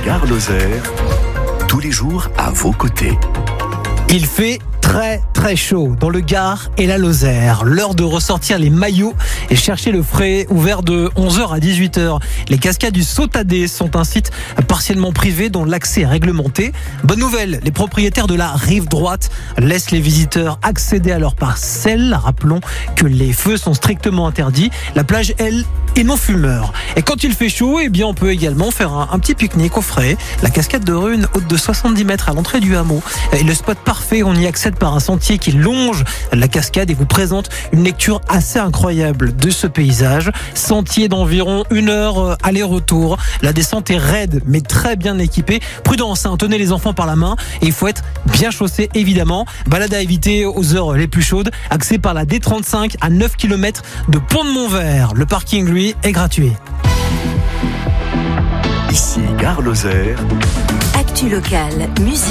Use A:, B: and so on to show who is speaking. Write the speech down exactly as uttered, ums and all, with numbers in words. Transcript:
A: Gare Lozère, tous les jours à vos côtés.
B: Il fait très très chaud dans le Gard et la Lozère. L'heure de ressortir les maillots et chercher le frais, ouvert de onze heures à dix-huit heures. Les cascades du Sautadé sont un site partiellement privé dont l'accès est réglementé. Bonne nouvelle, les propriétaires de la rive droite laissent les visiteurs accéder à leurs parcelles. Rappelons que les feux sont strictement interdits. La plage, elle, est non fumeur. Et quand il fait chaud, eh bien on peut également faire un, un petit pique-nique au frais. La cascade de Rune, haute de soixante-dix mètres à l'entrée du hameau. Et le spot parfait, on y accède par un sentier qui longe la cascade et vous présente une lecture assez incroyable de ce paysage. Sentier d'environ une heure aller-retour. La descente est raide mais très bien équipée. Prudence, hein, tenez les enfants par la main et il faut être bien chaussé évidemment. Balade à éviter aux heures les plus chaudes. Accès par la D trente-cinq à neuf kilomètres de Pont-de-Montvert. Le parking lui est gratuit.
A: Ici Gare Lozère.
C: Actu locale, musique.